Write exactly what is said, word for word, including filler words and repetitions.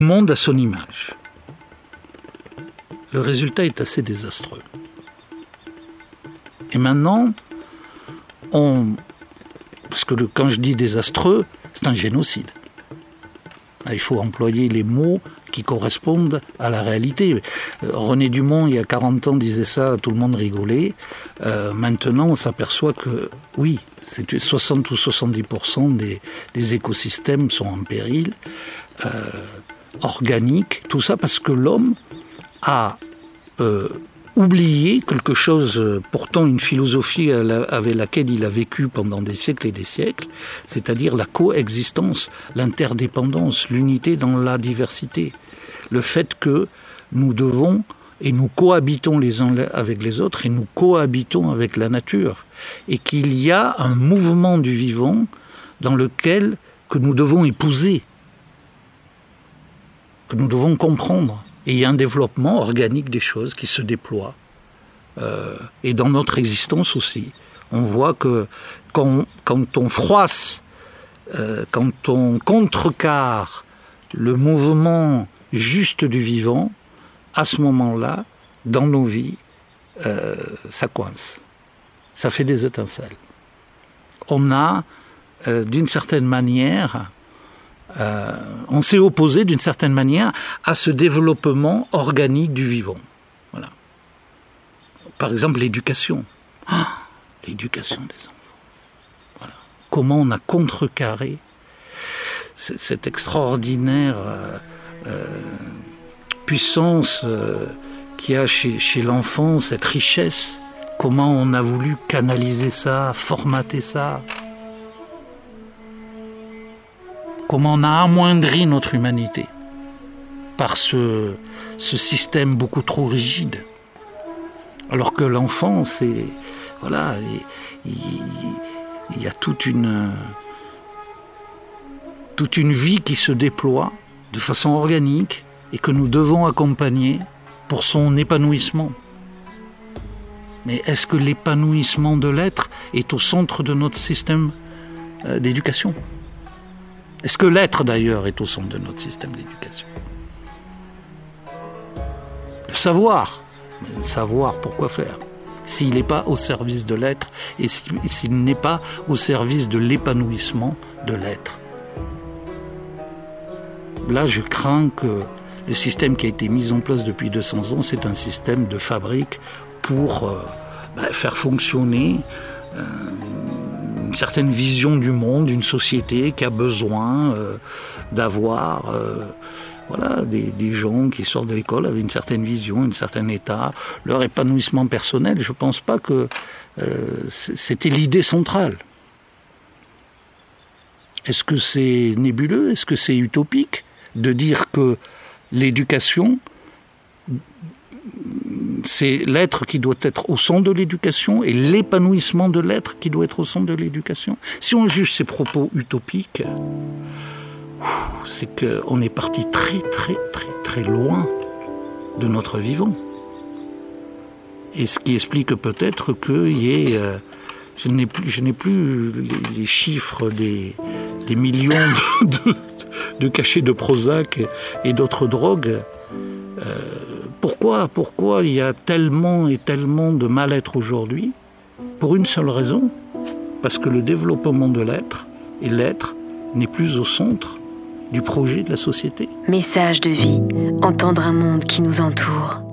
Le monde à son image. Le résultat est assez désastreux. Et maintenant, on... parce que le, quand je dis désastreux, c'est un génocide. Il faut employer les mots qui correspondent à la réalité. René Dumont, il y a quarante ans, disait ça, tout le monde rigolait. Euh, maintenant, on s'aperçoit que, oui, c'est soixante ou soixante-dix pour cent des, des écosystèmes sont en péril, euh, organiques, tout ça parce que l'homme a euh, oublié quelque chose, pourtant une philosophie avec laquelle il a vécu pendant des siècles et des siècles, c'est-à-dire la coexistence, l'interdépendance, l'unité dans la diversité. Le fait que nous devons et nous cohabitons les uns avec les autres et nous cohabitons avec la nature. Et qu'il y a un mouvement du vivant dans lequel que nous devons épouser, que nous devons comprendre. Et il y a un développement organique des choses qui se déploie. Euh, et dans notre existence aussi. On voit que quand, quand on froisse, euh, quand on contrecarre le mouvement juste du vivant, à ce moment-là, dans nos vies, euh, ça coince. Ça fait des étincelles. On a, euh, d'une certaine manière, euh, on s'est opposé d'une certaine manière à ce développement organique du vivant. Voilà. Par exemple, l'éducation. Ah, l'éducation des enfants. Voilà. Comment on a contrecarré cette extraordinaire euh, euh, puissance euh, qu'il y a chez, chez l'enfant, cette richesse. Comment on a voulu canaliser ça, formater ça. Comment on a amoindri notre humanité par ce, ce système beaucoup trop rigide. Alors que l'enfant, c'est... Voilà, il, il, il y a toute une... toute une vie qui se déploie de façon organique et que nous devons accompagner pour son épanouissement. Mais est-ce que l'épanouissement de l'être est au centre de notre système euh, d'éducation ? Est-ce que l'être, d'ailleurs, est au centre de notre système d'éducation ? Le savoir, mais le savoir, pourquoi faire ? S'il n'est pas au service de l'être et s'il n'est pas au service de l'épanouissement de l'être. Là, je crains que le système qui a été mis en place depuis deux cents ans, c'est un système de fabrique pour euh, bah, faire fonctionner euh, une certaine vision du monde, d'une société qui a besoin euh, d'avoir euh, voilà, des, des gens qui sortent de l'école avec une certaine vision, un certain état, leur épanouissement personnel. Je ne pense pas que euh, c'était l'idée centrale. Est-ce que c'est nébuleux ? Est-ce que c'est utopique de dire que l'éducation, c'est l'être qui doit être au centre de l'éducation et l'épanouissement de l'être qui doit être au centre de l'éducation? Si on juge ces propos utopiques, c'est qu'on est parti très très très très loin de notre vivant. Et ce qui explique peut-être qu'il y ait... Euh, je n'ai plus, je n'ai plus les, les chiffres des, des millions de, de, de cachets de Prozac et d'autres drogues. Euh, pourquoi, pourquoi il y a tellement et tellement de mal-être aujourd'hui? Pour une seule raison, parce que le développement de l'être et l'être n'est plus au centre du projet de la société. Message de vie, entendre un monde qui nous entoure.